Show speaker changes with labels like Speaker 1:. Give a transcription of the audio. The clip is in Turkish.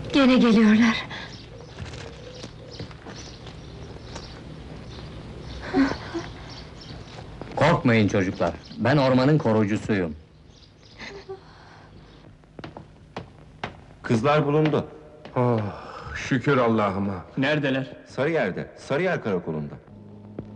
Speaker 1: Gene geliyorlar.
Speaker 2: Korkmayın çocuklar, ben ormanın korucusuyum.
Speaker 3: Kızlar bulundu.
Speaker 4: Oh, şükür Allah'ıma!
Speaker 5: Neredeler?
Speaker 3: Sarıyer'de, Sarıyer karakolunda.